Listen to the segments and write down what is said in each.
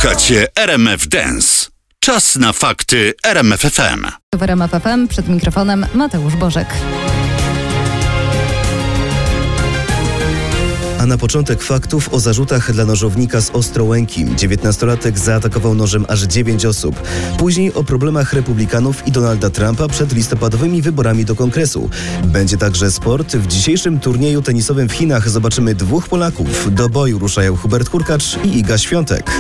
Słuchacie RMF Dance. Czas na fakty RMF FM. W RMF FM przed mikrofonem Mateusz Bożek. A na początek faktów o zarzutach dla nożownika z Ostrołęki. 19-latek zaatakował nożem aż 9 osób. Później o problemach republikanów i Donalda Trumpa przed listopadowymi wyborami do Kongresu. Będzie także sport. W dzisiejszym turnieju tenisowym w Chinach zobaczymy dwóch Polaków. Do boju ruszają Hubert Hurkacz i Iga Świątek.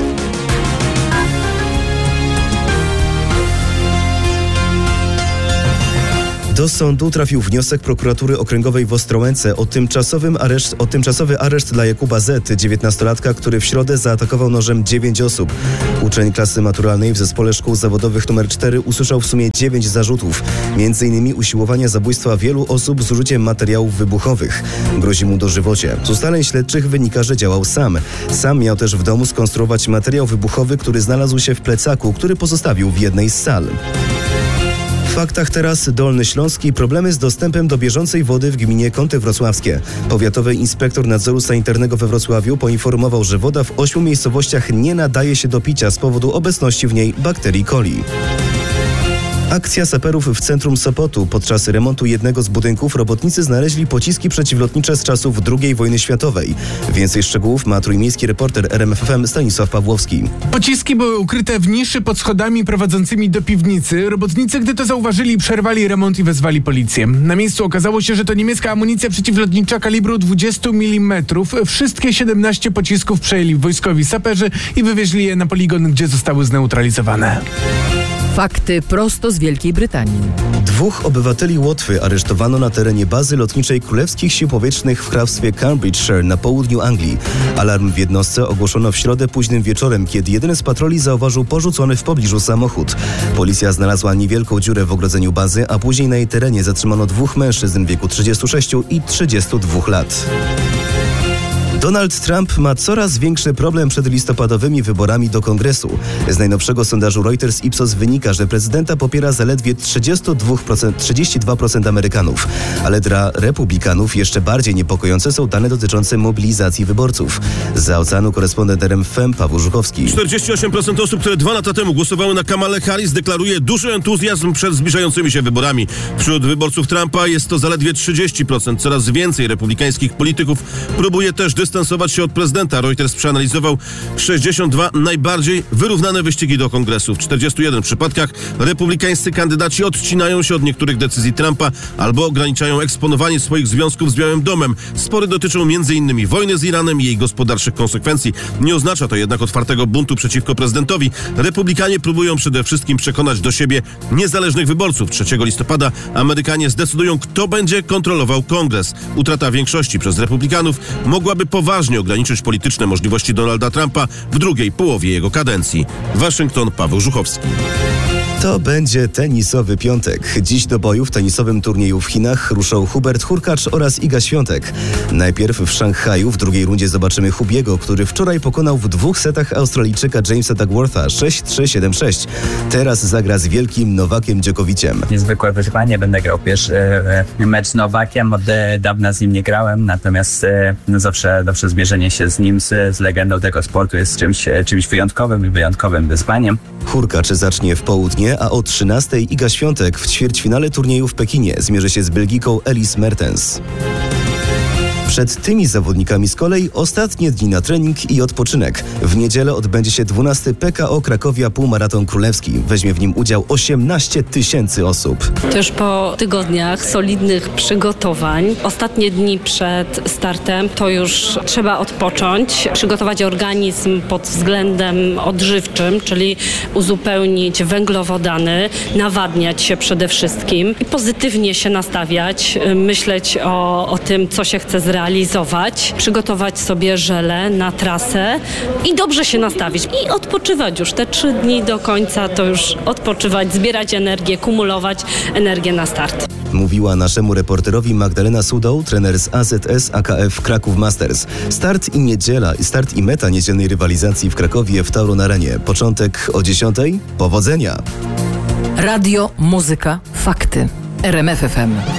Do sądu trafił wniosek prokuratury okręgowej w Ostrołęce o tymczasowy areszt dla Jakuba Z., 19-latka, który w środę zaatakował nożem 9 osób. Uczeń klasy maturalnej w zespole szkół zawodowych nr 4 usłyszał w sumie 9 zarzutów, m.in. usiłowania zabójstwa wielu osób z użyciem materiałów wybuchowych. Grozi mu dożywocie. Z ustaleń śledczych wynika, że działał sam. Sam miał też w domu skonstruować materiał wybuchowy, który znalazł się w plecaku, który pozostawił w jednej z sal. W faktach teraz Dolny Śląski. Problemy z dostępem do bieżącej wody w gminie Kąty Wrocławskie. Powiatowy inspektor nadzoru sanitarnego we Wrocławiu poinformował, że woda w 8 miejscowościach nie nadaje się do picia z powodu obecności w niej bakterii coli. Akcja saperów w centrum Sopotu. Podczas remontu jednego z budynków robotnicy znaleźli pociski przeciwlotnicze z czasów II wojny światowej. Więcej szczegółów ma trójmiejski reporter RMF FM Stanisław Pawłowski. Pociski były ukryte w niszy pod schodami prowadzącymi do piwnicy. Robotnicy, gdy to zauważyli, przerwali remont i wezwali policję. Na miejscu okazało się, że to niemiecka amunicja przeciwlotnicza kalibru 20 mm. Wszystkie 17 pocisków przejęli wojskowi saperzy i wywieźli je na poligon, gdzie zostały zneutralizowane. Fakty prosto z Wielkiej Brytanii. Dwóch obywateli Łotwy aresztowano na terenie bazy lotniczej Królewskich Sił Powietrznych w hrabstwie Cambridgeshire na południu Anglii. Alarm w jednostce ogłoszono w środę późnym wieczorem, kiedy jeden z patroli zauważył porzucony w pobliżu samochód. Policja znalazła niewielką dziurę w ogrodzeniu bazy, a później na jej terenie zatrzymano dwóch mężczyzn w wieku 36 i 32 lat. Donald Trump ma coraz większy problem przed listopadowymi wyborami do Kongresu. Z najnowszego sondażu Reuters Ipsos wynika, że prezydenta popiera zaledwie 32% Amerykanów. Ale dla republikanów jeszcze bardziej niepokojące są dane dotyczące mobilizacji wyborców. Za oceanu korespondent RMF FM Paweł Żuchowski. 48% osób, które 2 lata temu głosowały na Kamalę Harris, deklaruje duży entuzjazm przed zbliżającymi się wyborami. Wśród wyborców Trumpa jest to zaledwie 30%. Coraz więcej republikańskich polityków próbuje też dystansować się od prezydenta. Reuters przeanalizował 62 najbardziej wyrównane wyścigi do Kongresu. W 41 przypadkach republikańscy kandydaci odcinają się od niektórych decyzji Trumpa albo ograniczają eksponowanie swoich związków z Białym Domem. Spory dotyczą m.in. wojny z Iranem i jej gospodarczych konsekwencji. Nie oznacza to jednak otwartego buntu przeciwko prezydentowi. Republikanie próbują przede wszystkim przekonać do siebie niezależnych wyborców. 3 listopada Amerykanie zdecydują, kto będzie kontrolował Kongres. Utrata większości przez republikanów mogłaby poważnie ograniczyć polityczne możliwości Donalda Trumpa w drugiej połowie jego kadencji. Waszyngton, Paweł Żuchowski. To będzie tenisowy piątek. Dziś do boju w tenisowym turnieju w Chinach ruszą Hubert Hurkacz oraz Iga Świątek. Najpierw w Szanghaju w drugiej rundzie zobaczymy Hubiego, który wczoraj pokonał w 2 setach Australijczyka Jamesa Duckwortha 6-3, 7-6. Teraz zagra z wielkim Nowakiem Djokoviciem. Niezwykłe wyzwanie. Będę grał pierwszy mecz z Nowakiem. Od dawna z nim nie grałem, natomiast zawsze zmierzenie się z nim, z legendą tego sportu jest czymś wyjątkowym i wyjątkowym wyzwaniem. Hurkacz zacznie w południe, a o 13:00 Iga Świątek w ćwierćfinale turnieju w Pekinie zmierzy się z Belgiką Elise Mertens. Przed tymi zawodnikami z kolei ostatnie dni na trening i odpoczynek. W niedzielę odbędzie się 12. PKO Krakowia Półmaraton Królewski. Weźmie w nim udział 18 000 osób. To już po tygodniach solidnych przygotowań, ostatnie dni przed startem, to już trzeba odpocząć, przygotować organizm pod względem odżywczym, czyli uzupełnić węglowodany, nawadniać się przede wszystkim i pozytywnie się nastawiać, myśleć o tym, co się chce zrealizować, przygotować sobie żele na trasę i dobrze się nastawić i odpoczywać już te 3 dni do końca, to już odpoczywać, zbierać energię, kumulować energię na start. Mówiła naszemu reporterowi Magdalena Sudoł, trener z AZS AKF Kraków Masters. Start i meta niedzielnej rywalizacji w Krakowie w Tauron Arenie. Początek o 10:00. Powodzenia! Radio, muzyka, fakty. RMF FM.